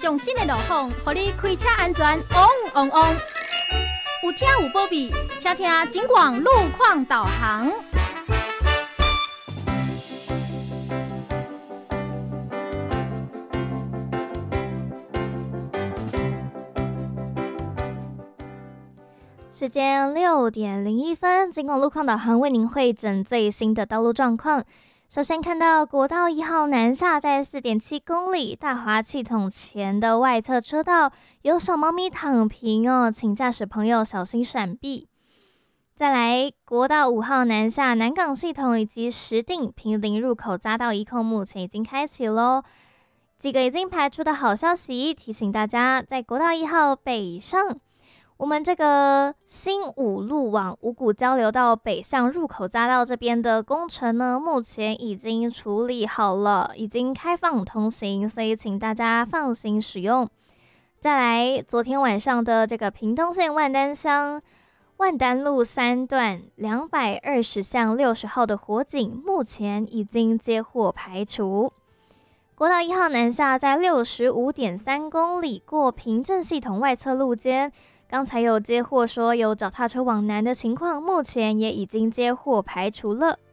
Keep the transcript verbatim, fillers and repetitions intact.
上新的路况，让你开车安全旺旺旺。有听有保庇，请听警广路况导航。 时间六点零一分，警广路况导航为您汇整最新的道路状况。首先看到国道一号南下在 四点七公里，大华系统前的外侧车道有小猫咪躺平哦，请驾驶朋友小心闪避。再来，国道五号南下南港系统以及石碇坪林入口匝道一控目前已经开启咯。几个已经排出的好消息，提醒大家，在国道一号北上，我们这个新五路往五股交流道北向入口匝道这边的工程呢，目前已经处理好了，已经开放通行，所以请大家放心使用。再来，昨天晚上的这个屏东县万丹乡万丹路三段两百二十巷六十号的火警，目前已经接获排除。国道一号南下在 六十五点三公里过平镇系统外侧路肩，刚才有接获说有脚踏车往南的情况，目前也已经接获排除了。